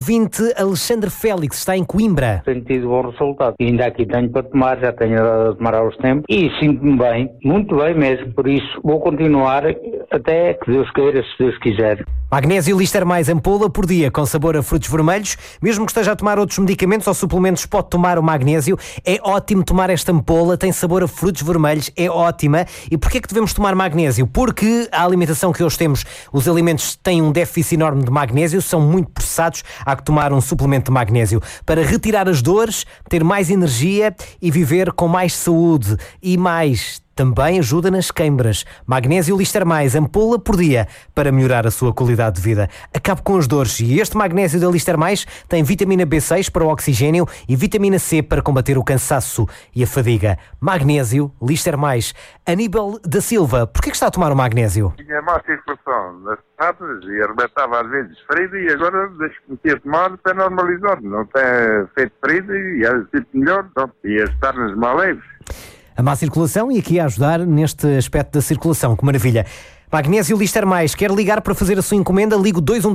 ouvinte Alexandre Félix está em Coimbra. Tenho tido bom resultado. E ainda aqui tenho para tomar, já tenho a tomar aos tempos. E sinto-me bem, muito bem mesmo. Por isso vou continuar até que Deus queira, se Deus quiser. Magnésio Lister Mais ampola por dia com sabor a frutos vermelhos. Mesmo que esteja a tomar outros medicamentos ou suplementos, pode tomar o magnésio. É ótimo tomar esta ampola, tem sabor a frutos vermelhos, é ótima. E porquê é que devemos tomar magnésio? Porque a alimentação que hoje temos, os alimentos têm um déficit enorme de magnésio, são muito processados, há que tomar um suplemento de magnésio para retirar as dores, ter mais energia e viver com mais saúde e mais. Também ajuda nas queimbras. Magnésio Lister Mais, ampola por dia, para melhorar a sua qualidade de vida. Acabe com as dores. E este magnésio da Lister Mais tem vitamina B6 para o oxigênio e vitamina C para combater o cansaço e a fadiga. Magnésio Lister Mais. Aníbal da Silva, porquê que está a tomar o magnésio? Tinha má circulação nas patas e arrebentava às vezes ferida e agora desde que comecei a tomar tem normalizado. Não tem feito ferida e é sinto melhor. Pronto, e as pernas mais leves. A má circulação e aqui a ajudar neste aspecto da circulação. Que maravilha. Magnésio Lister Mais. Quer ligar para fazer a sua encomenda? Ligue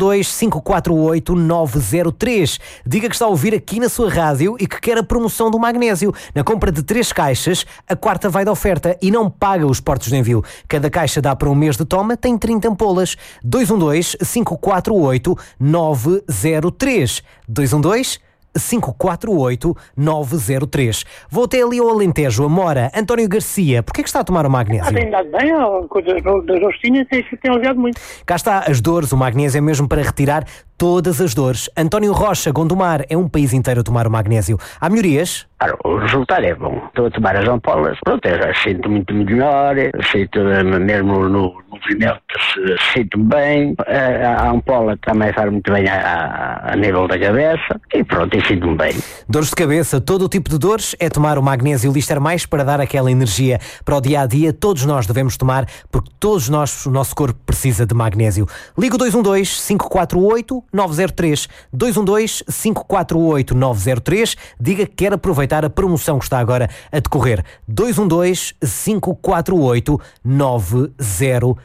212-548-903. Diga que está a ouvir aqui na sua rádio e que quer a promoção do magnésio. Na compra de 3 caixas, a quarta vai de oferta e não paga os portos de envio. Cada caixa dá para um mês de toma, tem 30 ampolas. 212-548-903. 212-548-903. Vou até ali ao Alentejo, a Mora. António Garcia, porquê é que está a tomar o magnésio? Tem dado bem, a coisa das dores tem aliviado muito. Cá está, as dores, o magnésio é mesmo para retirar todas as dores. António Rocha, Gondomar, é um país inteiro a tomar o magnésio. Há melhorias? Claro, o resultado é bom. Estou a tomar as ampolas, pronto, eu já sinto muito melhor, sinto mesmo no movimento, sinto-me bem, a ampola também faz muito bem a nível da cabeça e pronto, e sinto-me bem. Dores de cabeça, todo o tipo de dores, é tomar o magnésio Lister Mais para dar aquela energia para o dia-a-dia. Todos nós devemos tomar, porque todos nós, o nosso corpo precisa de magnésio. Liga o 212-548-903, 212-548-903, diga que quer aproveitar a promoção que está agora a decorrer. 212-548-903.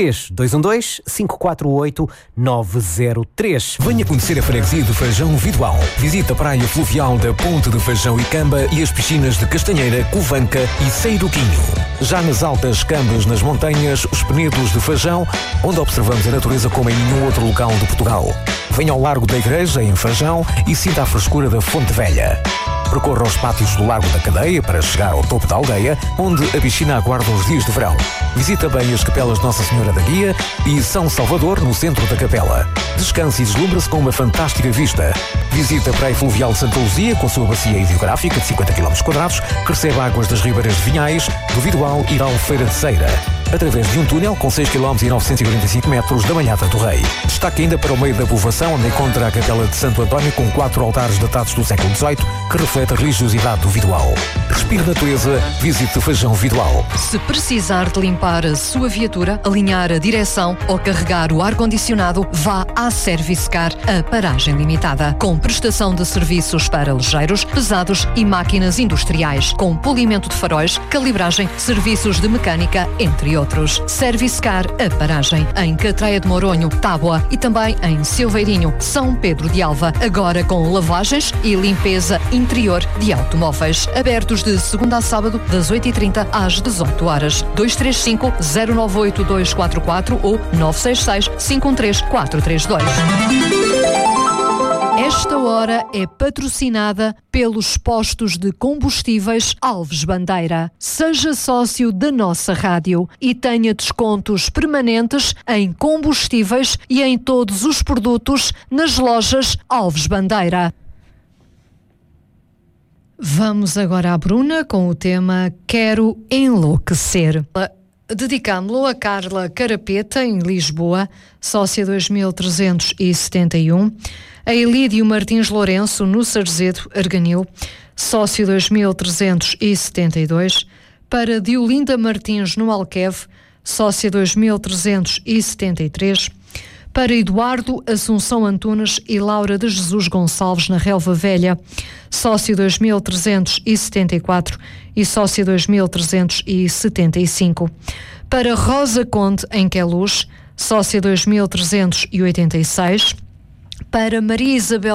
212-548-903. Venha conhecer a freguesia de Fajão Vidoal. Visita a praia fluvial da Ponte de Fajão e Camba e as piscinas de Castanheira, Covanca e Seiruquinho. Já nas altas Cambas, nas montanhas, os Penedos de Fajão, onde observamos a natureza como em nenhum outro local de Portugal. Venha ao Largo da Igreja, em Fajão, e sinta a frescura da Fonte Velha. Percorra os pátios do Largo da Cadeia para chegar ao topo da aldeia, onde a piscina aguarda os dias de verão. Visita bem as capelas Nossa Senhora da Guia e São Salvador, no centro da capela. Descanse e deslumbra-se com uma fantástica vista. Visita a Praia Fluvial de Santa Luzia, com sua bacia hidrográfica de 50 km², que recebe águas das ribeiras de Vinhais, do Vidoal e da Albufeira de Ceira, através de um túnel com 6 km e 945 metros da Malhada do Rei. Destaque ainda para o meio da povoação, onde encontra a capela de Santo António, com 4 altares datados do século XVIII, que reflete a religiosidade do Vidoal. Respire natureza, visite Fajão Vidoal. Se precisar de limpar a sua viatura, alinhar a direção ou carregar o ar-condicionado, vá à Service Car, a paragem limitada, com prestação de serviços para ligeiros, pesados e máquinas industriais, com polimento de faróis, calibragem, serviços de mecânica, entre outros. Service Car, a paragem, em Catraia de Moronho, Tábua e também em Silveirinho, São Pedro de Alva, agora com lavagens e limpeza interior de automóveis. Abertos de segunda a sábado, das 8h30 às 18h. 235-098-244 ou 966-513-432. Esta hora é patrocinada pelos postos de combustíveis Alves Bandeira. Seja sócio da nossa rádio e tenha descontos permanentes em combustíveis e em todos os produtos nas lojas Alves Bandeira. Vamos agora à Bruna com o tema Quero Enlouquecer. Dedicámo-lo a Carla Carapeta, em Lisboa, sócia 2371, a Elídio Martins Lourenço, no Sarzedo, Arganil, sócio 2372, para Diolinda Martins, no Alqueve, sócia 2373, para Eduardo Assunção Antunes e Laura de Jesus Gonçalves, na Relva Velha, sócio 2374 e sócio 2375. Para Rosa Conde, em Queluz, sócia 2386. Para Maria Isabel